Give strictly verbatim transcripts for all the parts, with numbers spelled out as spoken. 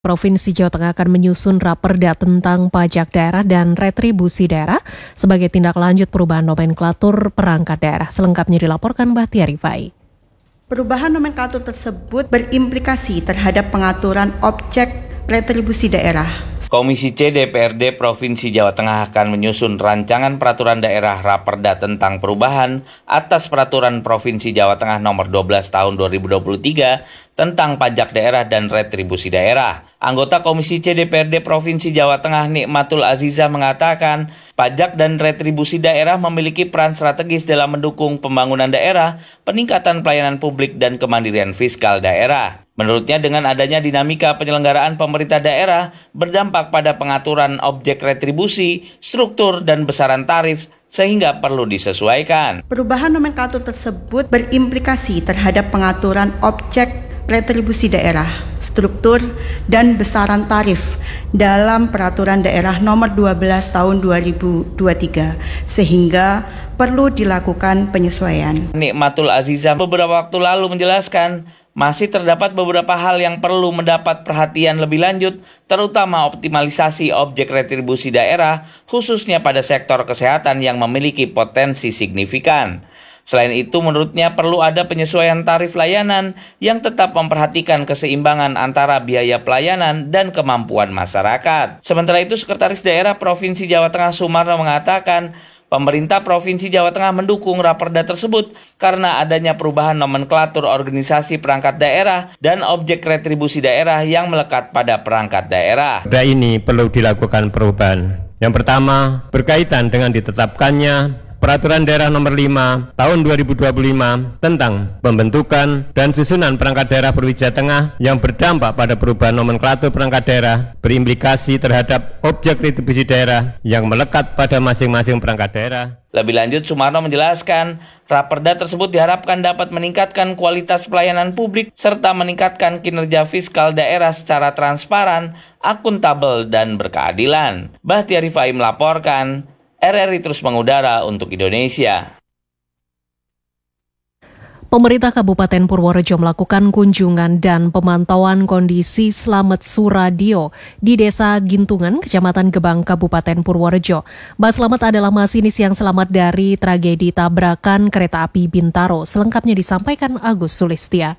Provinsi Jawa Tengah akan menyusun Raperda tentang pajak daerah dan retribusi daerah sebagai tindak lanjut perubahan nomenklatur perangkat daerah. Selengkapnya dilaporkan Bahtia Rifai. Perubahan nomenklatur tersebut berimplikasi terhadap pengaturan objek retribusi daerah. Komisi C D P R D Provinsi Jawa Tengah akan menyusun rancangan peraturan daerah Raperda tentang perubahan atas peraturan Provinsi Jawa Tengah nomor dua belas tahun dua ribu dua puluh tiga tentang pajak daerah dan retribusi daerah. Anggota Komisi C D P R D Provinsi Jawa Tengah Nikmatul Aziza mengatakan, pajak dan retribusi daerah memiliki peran strategis dalam mendukung pembangunan daerah, peningkatan pelayanan publik dan kemandirian fiskal daerah. Menurutnya dengan adanya dinamika penyelenggaraan pemerintah daerah berdampak pada pengaturan objek retribusi, struktur dan besaran tarif sehingga perlu disesuaikan. Perubahan nomenklatur tersebut berimplikasi terhadap pengaturan objek retribusi daerah, struktur dan besaran tarif dalam peraturan daerah nomor dua belas tahun dua ribu dua puluh tiga sehingga perlu dilakukan penyesuaian. Nikmatul Aziza beberapa waktu lalu menjelaskan masih terdapat beberapa hal yang perlu mendapat perhatian lebih lanjut, terutama optimalisasi objek retribusi daerah, khususnya pada sektor kesehatan yang memiliki potensi signifikan. Selain itu, menurutnya perlu ada penyesuaian tarif layanan yang tetap memperhatikan keseimbangan antara biaya pelayanan dan kemampuan masyarakat. Sementara itu, Sekretaris Daerah Provinsi Jawa Tengah Sumarno mengatakan, pemerintah Provinsi Jawa Tengah mendukung Raperda tersebut karena adanya perubahan nomenklatur organisasi perangkat daerah dan objek retribusi daerah yang melekat pada perangkat daerah. Raperda ini perlu dilakukan perubahan. Yang pertama, berkaitan dengan ditetapkannya Peraturan Daerah Nomor lima Tahun dua ribu dua puluh lima tentang pembentukan dan susunan perangkat daerah Provinsi Jawa Tengah yang berdampak pada perubahan nomenklatur perangkat daerah berimplikasi terhadap objek retribusi daerah yang melekat pada masing-masing perangkat daerah. Lebih lanjut, Sumarno menjelaskan, Raperda tersebut diharapkan dapat meningkatkan kualitas pelayanan publik serta meningkatkan kinerja fiskal daerah secara transparan, akuntabel, dan berkeadilan. Bahtia Rifai melaporkan, R R I terus mengudara untuk Indonesia. Pemerintah Kabupaten Purworejo melakukan kunjungan dan pemantauan kondisi Slamet Suradio di Desa Gintungan, Kecamatan Gebang, Kabupaten Purworejo. Mbak Slamet adalah masinis yang selamat dari tragedi tabrakan kereta api Bintaro. Selengkapnya disampaikan Agus Sulistia.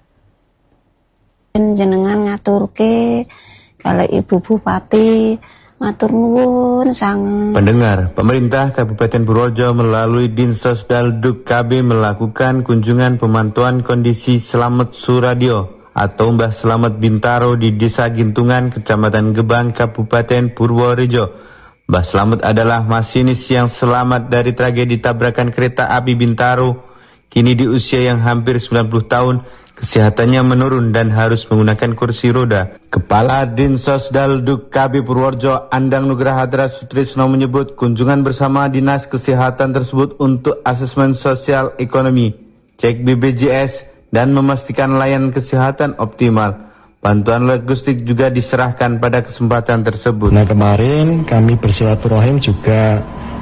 Jenengan ngaturke kalau Ibu Bupati matur nuwun sanget. Pendengar, pemerintah Kabupaten Purworejo melalui Dinsosdal-Duk K B melakukan kunjungan pemantauan kondisi Slamet Suradio atau Mbah Slamet Bintaro di Desa Gintungan, Kecamatan Gebang, Kabupaten Purworejo. Mbah Slamet adalah masinis yang selamat dari tragedi tabrakan kereta api Bintaro. Kini di usia yang hampir sembilan puluh tahun, kesehatannya menurun dan harus menggunakan kursi roda. Kepala Dinsosdal-Duk K B Purworejo Andang Nugraha Hadra Sutrisno menyebut kunjungan bersama Dinas Kesehatan tersebut untuk asesmen sosial ekonomi, cek B P J S, dan memastikan layanan kesehatan optimal. Bantuan logistik juga diserahkan pada kesempatan tersebut. Nah, kemarin kami bersilaturahim juga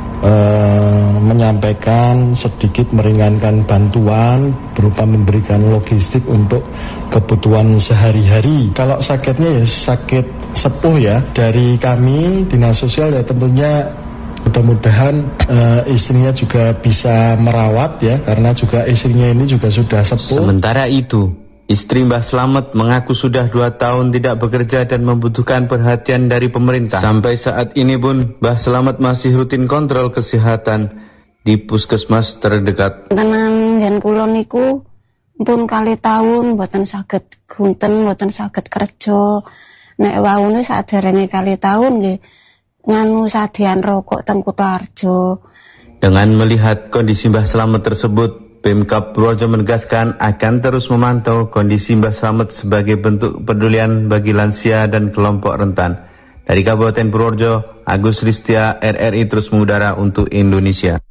Uh, menyampaikan sedikit meringankan bantuan berupa memberikan logistik untuk kebutuhan sehari-hari. Kalau sakitnya ya sakit sepuh ya, dari kami Dinas Sosial ya tentunya mudah-mudahan uh, istrinya juga bisa merawat ya, karena juga istrinya ini juga sudah sepuh. Sementara itu, istri Mbah Slamet mengaku sudah dua tahun tidak bekerja dan membutuhkan perhatian dari pemerintah. Sampai saat ini pun Mbah Slamet masih rutin kontrol kesehatan di puskesmas terdekat. Tenan yen kula niku pun kali tahun mboten saged gunten, mboten saged kerja. Nek waune saderenge kali tahun nggih nganu sadyan rokok teng Kutoarjo. Dengan melihat kondisi Mbah Slamet tersebut, Pemkab Purworejo menegaskan akan terus memantau kondisi Mbah Slamet sebagai bentuk pedulian bagi lansia dan kelompok rentan. Dari Kabupaten Purworejo, Agus Ristia, R R I terus mengudara untuk Indonesia.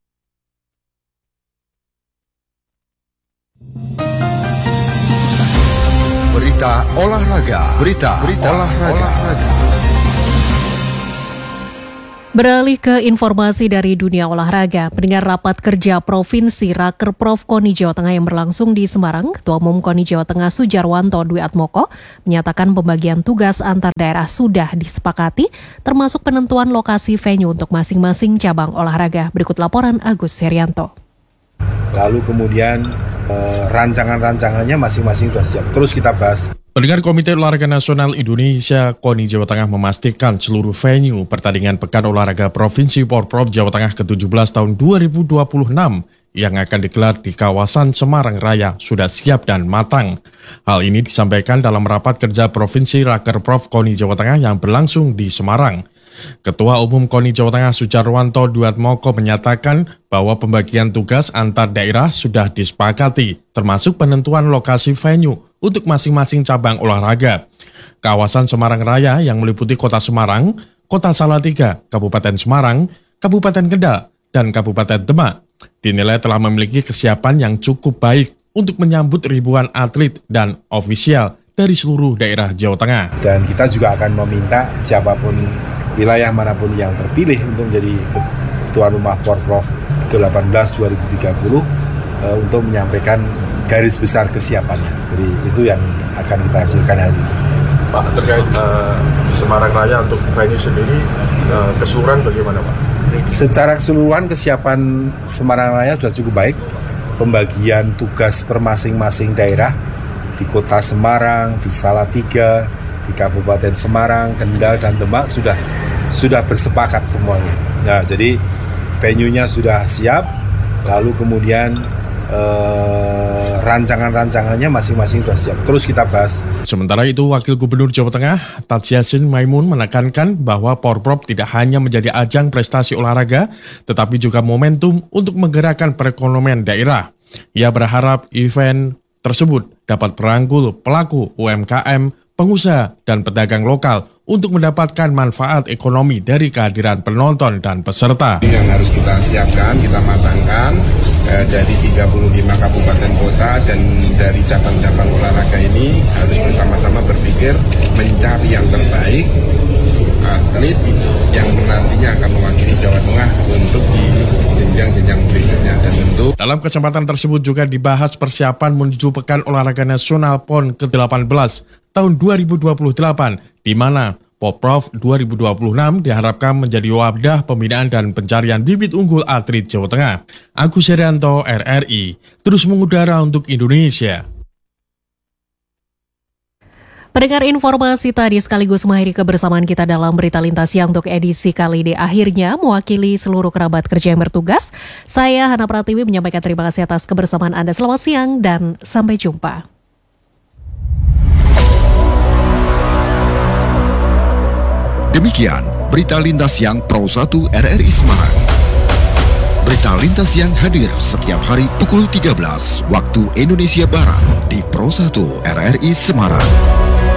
Berita olahraga, berita, berita olahraga. olahraga. Beralih ke informasi dari dunia olahraga, pendengar rapat kerja Provinsi Rakerprof KONI Jawa Tengah yang berlangsung di Semarang, Ketua Umum KONI Jawa Tengah Sujarwanto Dwi Atmoko menyatakan pembagian tugas antar daerah sudah disepakati, termasuk penentuan lokasi venue untuk masing-masing cabang olahraga. Berikut laporan Agus Herianto. Lalu kemudian eh, rancangan-rancangannya masing-masing sudah siap. Terus kita bahas. Pendengar Komite Olahraga Nasional Indonesia KONI Jawa Tengah memastikan seluruh venue pertandingan Pekan Olahraga Provinsi Porprov Jawa Tengah ke tujuh belas tahun dua ribu dua puluh enam yang akan digelar di kawasan Semarang Raya sudah siap dan matang. Hal ini disampaikan dalam rapat kerja Provinsi Rakerprof KONI Jawa Tengah yang berlangsung di Semarang. Ketua Umum KONI Jawa Tengah Sujarwanto Dwi Atmoko menyatakan bahwa pembagian tugas antar daerah sudah disepakati, termasuk penentuan lokasi venue untuk masing-masing cabang olahraga. Kawasan Semarang Raya yang meliputi Kota Semarang, Kota Salatiga, Kabupaten Semarang, Kabupaten Kendal, dan Kabupaten Demak dinilai telah memiliki kesiapan yang cukup baik untuk menyambut ribuan atlet dan ofisial dari seluruh daerah Jawa Tengah. Dan kita juga akan meminta siapapun wilayah manapun yang terpilih untuk menjadi Ketua Rumah Porprov ke delapan belas dua ribu tiga puluh uh, untuk menyampaikan garis besar kesiapannya. Jadi itu yang akan kita hasilkan hari ini. Pak, terkait uh, Semarang Raya untuk venue sendiri, uh, keseluruhan bagaimana Pak? Secara keseluruhan kesiapan Semarang Raya sudah cukup baik. Pembagian tugas per masing-masing daerah di Kota Semarang, di Salatiga, di Kabupaten Semarang, Kendal, dan Demak sudah sudah bersepakat semuanya. Nah, jadi venue-nya sudah siap, lalu kemudian eh, rancangan-rancangannya masing-masing sudah siap. Terus kita bahas. Sementara itu, Wakil Gubernur Jawa Tengah, Taj Yassin Maimun menekankan bahwa Porprov tidak hanya menjadi ajang prestasi olahraga, tetapi juga momentum untuk menggerakkan perekonomian daerah. Ia berharap event tersebut dapat merangkul pelaku U M K M, pengusaha, dan pedagang lokal untuk mendapatkan manfaat ekonomi dari kehadiran penonton dan peserta. Yang harus kita siapkan, kita matangkan eh, dari tiga puluh lima kabupaten kota dan dari cabang-cabang olahraga ini harus bersama-sama berpikir mencari yang terbaik atlet yang nantinya akan mewakili Jawa Tengah untuk di jenjang-jenjang berikutnya. Dan tentu dalam kesempatan tersebut juga dibahas persiapan menuju Pekan Olahraga Nasional P O N ke delapan belas tahun dua ribu dua puluh delapan, di mana Porprov dua ribu dua puluh enam diharapkan menjadi wadah pembinaan dan pencarian bibit unggul atlet Jawa Tengah. Agus Herianto, R R I, terus mengudara untuk Indonesia. Pendengar, informasi tadi sekaligus mengakhiri kebersamaan kita dalam Berita Lintas yang untuk edisi kali ini. Akhirnya, mewakili seluruh kerabat kerja yang bertugas, saya Hana Pratiwi menyampaikan terima kasih atas kebersamaan Anda. Selamat siang dan sampai jumpa. Demikian Berita Lintas Siang Pro satu R R I Semarang. Berita Lintas Siang hadir setiap hari pukul tiga belas waktu Indonesia Barat di Pro satu R R I Semarang.